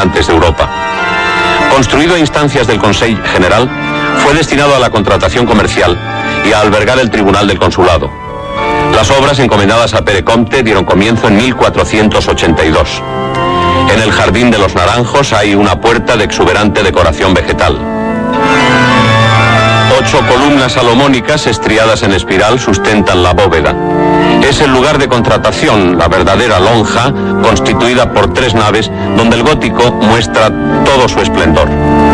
importantes de Europa. Construido a instancias del Consejo General, fue destinado a la contratación comercial y a albergar el Tribunal del Consulado. Las obras encomendadas a Pere Comte dieron comienzo en 1482. En el Jardín de los Naranjos hay una puerta de exuberante decoración vegetal. 8 columnas salomónicas estriadas en espiral sustentan la bóveda. Es el lugar de contratación, la verdadera lonja, constituida por 3 naves, donde el gótico muestra todo su esplendor.